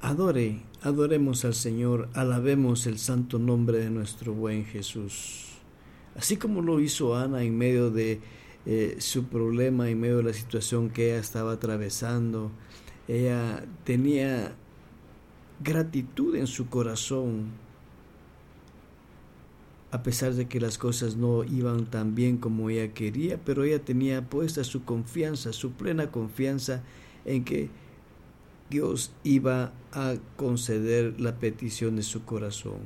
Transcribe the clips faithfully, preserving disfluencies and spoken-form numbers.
Adore, adoremos al Señor, alabemos el santo nombre de nuestro buen Jesús. Así como lo hizo Ana en medio de eh, su problema, en medio de la situación que ella estaba atravesando, ella tenía gratitud en su corazón, a pesar de que las cosas no iban tan bien como ella quería, pero ella tenía puesta su confianza, su plena confianza en que Dios iba a conceder la petición de su corazón.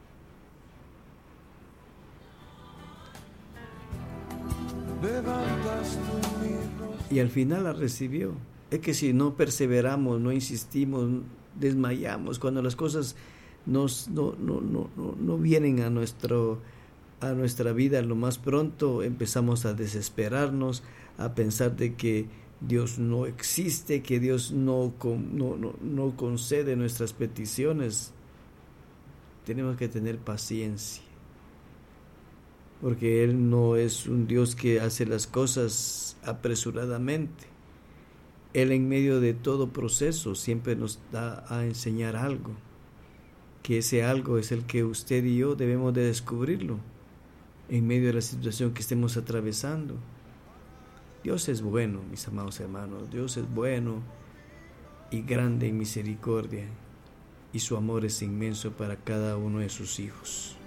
Y al final la recibió. Es que si no perseveramos, no insistimos, desmayamos, cuando las cosas nos, no, no, no, no, no vienen a, nuestro, a nuestra vida lo más pronto, empezamos a desesperarnos, a pensar de que Dios no existe, que Dios no, no, no, no concede nuestras peticiones. Tenemos que tener paciencia, porque Él no es un Dios que hace las cosas apresuradamente. Él en medio de todo proceso siempre nos da a enseñar algo, que ese algo es el que usted y yo debemos de descubrirlo en medio de la situación que estemos atravesando. Dios es bueno, mis amados hermanos, Dios es bueno y grande en misericordia, y su amor es inmenso para cada uno de sus hijos.